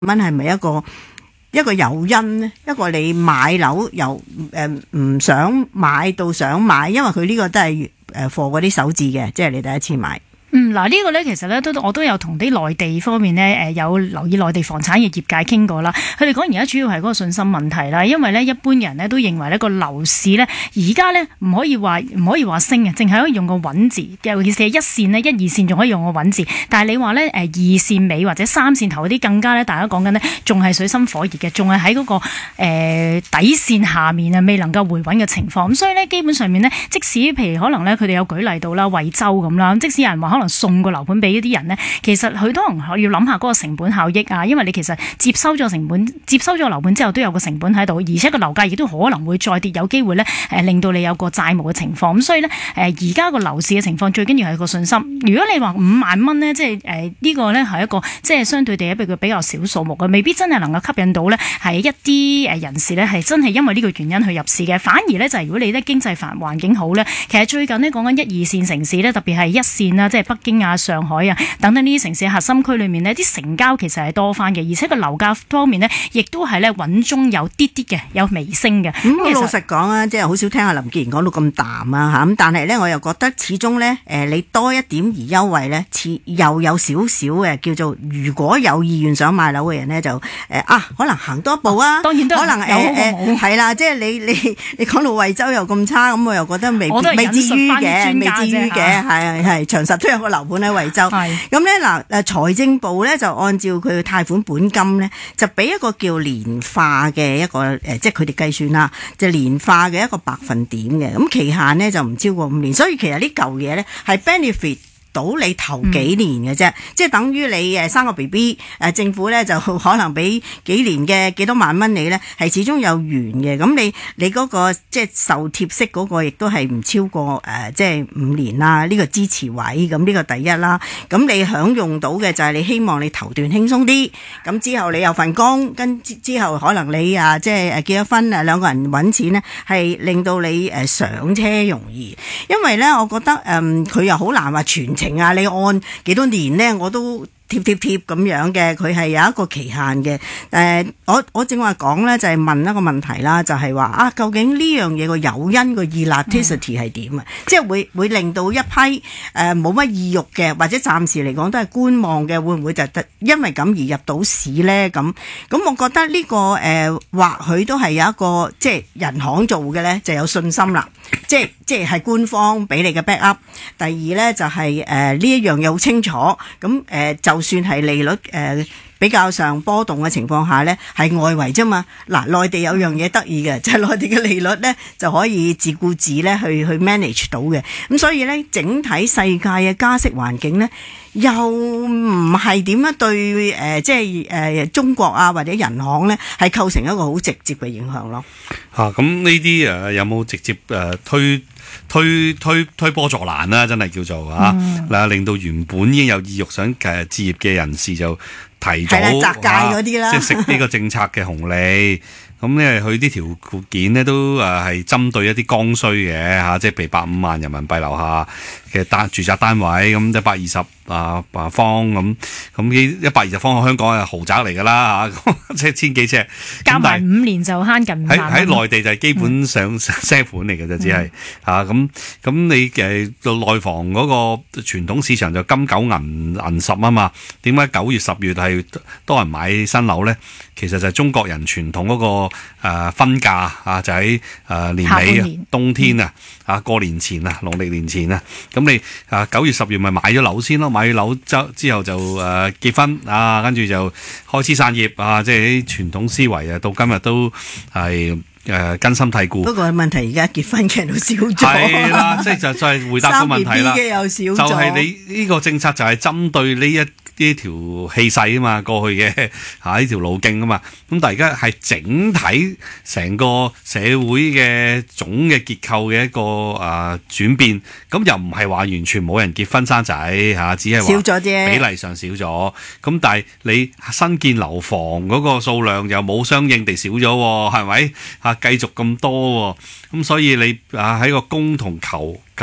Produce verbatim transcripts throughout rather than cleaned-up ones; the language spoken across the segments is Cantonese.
蚊係咪一個一個誘因呢？一個你買樓由誒唔想買到想買，因為佢呢個都係誒貨嗰啲首置嘅，即係你第一次買。 嗯，嗱、這、呢個咧其實咧都我都有同啲內地方面咧誒有留意內地房產業業界傾過啦。佢哋講而家主要係嗰個信心問題啦，因為咧一般人咧都認為呢個樓市咧而家咧唔可以話唔可以話升嘅，淨係可以用個穩字，尤其是係一線咧一二線仲可以用個穩字。但係你話咧誒二線尾或者三線頭嗰啲更加咧，大家講緊呢仲係水深火熱嘅，仲係喺嗰個誒、呃、底線下面啊，未能夠回穩嘅情況。咁所以咧基本上面呢，即使譬如可能咧佢哋有舉例到啦惠州咁啦，即使有人話可能送個樓盤俾啲人呢，其實佢都可能要諗下嗰個成本效益啊，因為你其實接收咗成本，接收咗樓盤之後都有個成本喺度，而且個樓價亦都可能會再跌，有機會呢誒令到你有個債務嘅情況。咁所以呢，誒而家個樓市嘅情況最緊要係個信心。如果你話五萬蚊呢，即係誒呢個呢係一個即係相對地一個比較少數目嘅，未必真係能夠吸引到呢係一啲誒人士呢係真係因為呢個原因去入市嘅。反而呢，就係如果你咧經濟環環境好呢，其實最近呢講緊一二線城市呢，特別係一線啦，即係北京啊、上海啊等等呢啲城市核心區裏面呢，啲成交其實係多翻嘅，而且個樓價方面呢，亦都係咧穩中有啲啲嘅，有微升嘅。咁、嗯、 老實講啊，即係好少聽阿林潔然講到咁淡啊嚇，咁但係咧我又覺得始終咧誒你多一點而優惠咧，似又有少少嘅叫做如果有意願想買樓嘅人咧就誒、呃、啊可能行多一步啊， 哦、當然都可能誒誒係啦，即係你你你講到惠州又咁差，咁我又覺得未未至於嘅，未至於嘅係係長實都有個樓盤喺惠州。咁咧嗱，誒財政部咧就按照佢嘅貸款本金咧，就俾一個叫年化嘅一個誒，即係佢哋計算啦，就年化嘅一個百分點嘅，咁期限咧就唔超過五年，所以其實呢嚿嘢咧係 benefit到你頭幾年嘅啫、嗯，即係等於你誒生個 B B， 誒政府咧就可能俾幾年嘅幾多萬蚊你咧，係始終有完嘅。咁你你嗰、嗰個即係受貼息嗰個亦都係唔超過誒、呃、即係五年啦。呢、呢個支持位，咁呢個第一啦。咁你享用到嘅就係你希望你頭段輕鬆啲，咁之後你有份工，跟之後可能你啊即係誒結咗婚啊兩個人揾錢咧，係令到你誒上車容易。因為咧，我覺得誒佢、嗯、又好難話全情啊！你按幾多年咧，我都貼貼貼咁樣嘅，佢係有一個期限嘅。誒、呃，我我正話講咧，就係、是、問一個問題啦，就係、是、話啊，究竟呢樣嘢個誘因個 elasticity 係點啊？即係會會令到一批誒冇乜意欲嘅，或者暫時嚟講都係觀望嘅，會唔會就得因為咁而入到市咧？咁咁，我覺得呢、這個誒、呃、或許都係有一個即係人行做嘅咧，就有信心啦。即係即係係官方俾你嘅 back up。第二咧就係誒呢一樣嘢好清楚。咁誒、呃、就算係利率誒、呃、比較上波動嘅情況下咧，係外圍啫嘛。嗱，內地有樣嘢得意嘅，就係、是、內地嘅利率咧就可以自顧自咧去去 manage 到嘅。咁所以咧，整體世界嘅加息環境咧，又唔係點樣對誒、呃、即係誒、呃、中國啊或者人行咧係構成一個好直接嘅影響咯。 嚇、啊，咁呢啲誒有冇直接誒、呃、推推推推波助瀾啦？真係叫做嚇嗱、嗯，令到原本已經有意欲想誒置業嘅人士就提早窄界嗰啲啦， 即係食呢個政策嘅紅利。咁咧，佢呢條件咧都誒係針對一啲剛需嘅嚇，即係譬如百五萬人民幣樓下嘅單住宅單位，咁一百二十啊啊方咁，咁呢一百二十方喺香港係豪宅嚟㗎啦嚇，即係千幾尺， 加埋五年就慳近五萬。 喺喺內地就係基本上賒款嚟嘅啫，只係嚇咁咁你誒到內房嗰個傳統市場就金九銀銀十啊嘛，點解九月十月係多人買新樓咧？其實就係中國人傳統嗰、那個誒、呃、婚嫁啊，就喺誒、呃、年尾啊、冬天啊、啊過年前啊、農曆年前啊，咁你啊九月十月咪買咗樓先咯，買咗樓之之後就誒、呃、結婚啊，跟住就開始散業啊，即係啲傳統思維啊，到今日都係誒、呃、根深蒂固。 不過問題而家結婚嘅人都少咗。係啦，即係就就係回答個問題啦。 生 B B 嘅又少咗。 就係、是、你呢個政策就係針對呢一呢條氣勢啊嘛，過去嘅嚇呢條路徑啊嘛，咁但係而家係整體成個社會嘅總嘅結構嘅一個啊、呃、轉變，咁又唔係話完全冇人結婚生仔嚇，只係話少咗啫，比例上少咗。咁但係你新建樓房嗰個數量又冇相應地少咗，係咪嚇繼續咁多？咁所以你啊喺個供同求嘅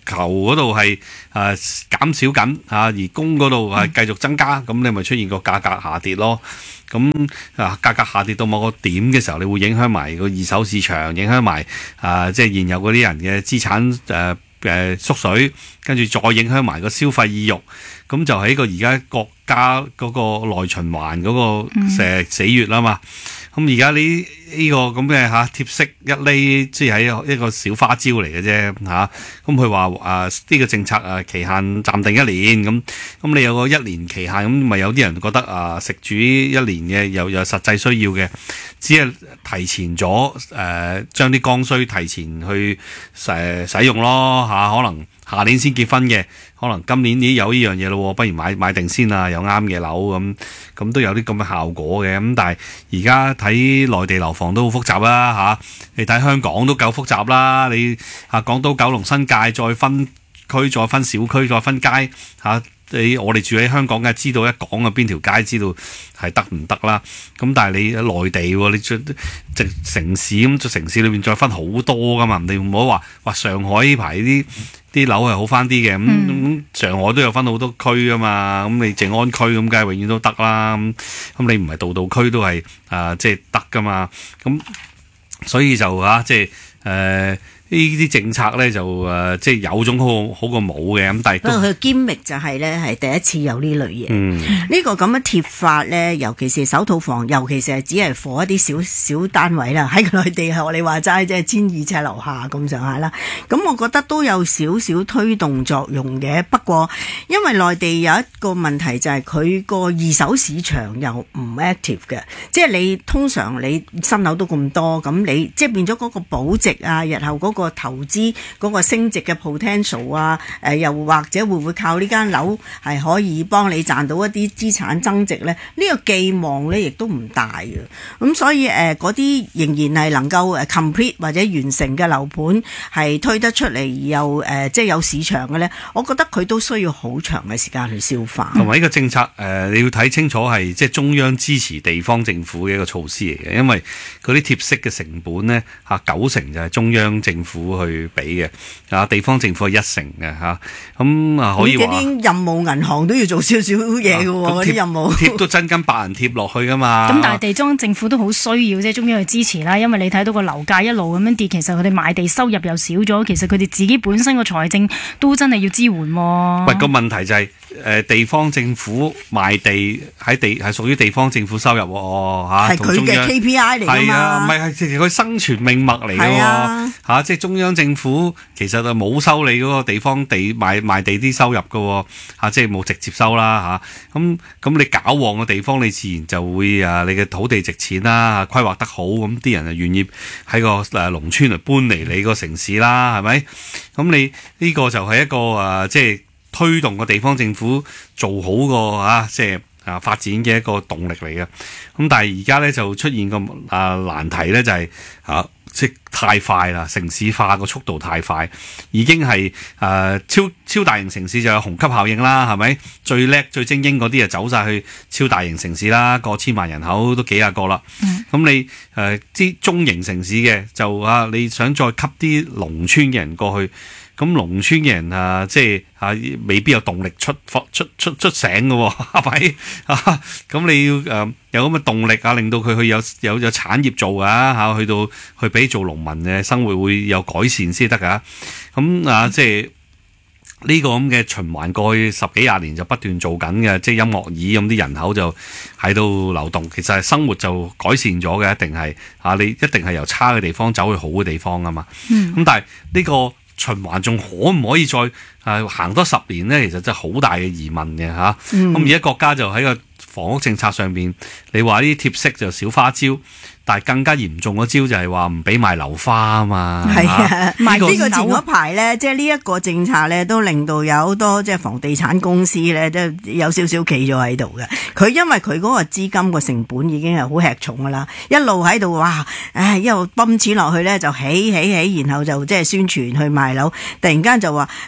求嗰度係誒減少緊嚇，而供嗰度係繼續增加，咁、嗯、你咪出現個價格下跌咯。咁啊，價格下跌到某個點嘅時候，你會影響埋個二手市場，影響埋啊，即係現有嗰啲人嘅資產誒誒、呃、縮水，跟住再影響埋個消費意欲。咁就喺個而家國家嗰個內循環嗰個誒死穴啦嘛。咁而家呢呢個咁嘅嚇貼息一厘，即係喺一個小花招嚟嘅啫嚇。咁佢話啊呢個政策啊期限暫定一年，咁咁你有個一年期限，咁咪有啲人覺得啊食住一年嘅又有實際需要嘅，只係提前咗誒將啲剛需提前去誒使用咯嚇、啊，可能下年先結婚嘅。可能今年已經有呢樣嘢咯，不如買買定先啊，有啱嘅樓咁，咁都有啲咁嘅效果嘅。咁但係而家睇內地樓房都好複雜啦嚇，你睇香港都夠複雜啦。你啊港島、九龍、新界再分區、再分小區、再分街嚇，你我哋住喺香港嘅知道一講啊邊條街知道係得唔得啦。咁但係你喺內地喎，你即係城市咁，城市裏面再分好多噶嘛。你唔好話話上海呢排啲。啲樓係好翻啲嘅，咁、嗯嗯、上海都有分好多區啊嘛，咁你靜安區咁梗係永遠都得啦，咁咁你唔係度度區都係啊即係得噶嘛，咁所以就啊即係誒呢啲政策咧就誒、呃、即係有種好好過冇嘅，咁但係不過佢堅力就係咧係第一次有呢類嘢，呢、嗯呢個咁嘅貼法咧，尤其是首套房，尤其是係只係貨一啲小小單位啦，喺內地係我哋話齋即係千二尺樓下咁上下啦。咁我覺得都有少少推動作用嘅。不過因為內地有一個問題就係佢個二手市場又唔 active 嘅，即係你通常你新樓都咁多，咁你即係變咗嗰個保值啊，日後嗰、嗰個。個投資嗰個升值嘅 potential 啊，誒、呃、又或者會唔會靠呢間樓係可以幫你賺到一啲資產增值咧？呢、這個寄望咧亦都唔大嘅，咁所以誒嗰啲仍然係能夠誒 complete 或者完成嘅樓盤係推得出嚟又誒、呃、即係有市場嘅咧，我覺得佢都需要好長嘅時間去消化。 同埋呢個政策誒、呃，你要睇清楚係即係中央支持地方政府嘅一個措施嚟嘅，因為嗰啲貼息嘅成本咧嚇九成就係中央政府去俾嘅，啊地方政府係一成嘅嚇，咁啊可以話啲任務銀行都要做少少嘢嘅喎，嗰啲任務貼都真金白銀貼落去噶嘛。 咁但係地方政府都好需要即係中央去支持啦，因為你睇到個樓價一路咁樣跌，其實佢哋賣地收入又少咗，其實佢哋自己本身個財政都真係要支援喎。 喂，個問題就係、是、誒、呃、地方政府賣地喺地係屬於地方政府收入喎嚇， 係佢嘅 K P I 嚟㗎嘛。係啊， 唔係係佢生存命脈嚟㗎喎嚇，即係中央政府其實就冇收你嗰個地方地賣賣地啲收入㗎喎嚇，即係冇直接收啦嚇。咁咁你搞旺個地方，你自然就會啊，你嘅土地值錢啦，規劃得好，咁啲人就願意喺個誒農村嚟搬嚟你個城市啦，係咪？咁你呢個就係一個誒，即係推動個地方政府做好個啊，即係啊發展嘅一個動力嚟嘅。咁但係而家咧就出現個啊難題咧，就係啊。即太快啦，城市化個速度太快，已經係誒、呃、超超大型城市就有虹吸效應啦，係咪？最叻最精英嗰啲就走晒去超大型城市啦，過千萬人口都幾廿個啦。咁、嗯、你誒啲、呃、中型城市嘅就啊，你想再吸啲農村嘅人過去。咁農村嘅人啊，即係啊，未必有動力出出出出醒嘅喎，係咪啊？咁你要誒、呃、有咁嘅動力啊，令到佢去有有有產業做啊嚇，去到去俾做農民嘅生活會有改善先得㗎。咁啊，即係呢個咁嘅循環過去十幾廿年就不斷做緊嘅，即係音樂椅咁啲人口就喺度流動，其實係生活就改善咗嘅，一定係啊，你一定係由差嘅地方走去好嘅地方啊嘛。咁、嗯、但係呢、這個循環仲可唔可以再啊行多十年呢？其實真係好大嘅疑問嘅嚇。咁而家國家就喺個房屋政策上邊，你話呢啲貼息就小花招，但係更加嚴重嗰招就係話唔俾賣樓花啊嘛。係啊， 賣呢個前嗰排咧，即係呢一個政策咧，都令到有好多即係房地產公司咧，都有少少企咗喺度嘅。佢因為佢嗰個資金個成本已經係好吃重噶啦，一路喺度哇，唉，一路泵錢落去咧就起起起，然後就即係宣傳去賣樓，突然間就話誒中間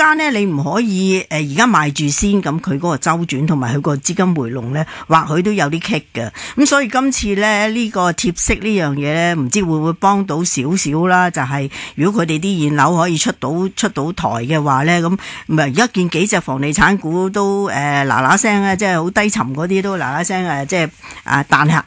間呢，你唔可以誒而家賣住先，咁佢嗰個周轉同埋佢個資金回籠呢，或許都有啲棘嘅。咁所以今次呢，呢、這個貼息呢樣嘢呢，唔知會唔會幫到少少啦？就係、是、如果佢哋啲現樓可以出到出到台嘅話呢，咁唔係而家見幾隻房地產股都誒嗱嗱聲咧，即係好低沉嗰啲都嗱嗱聲誒，即係啊彈下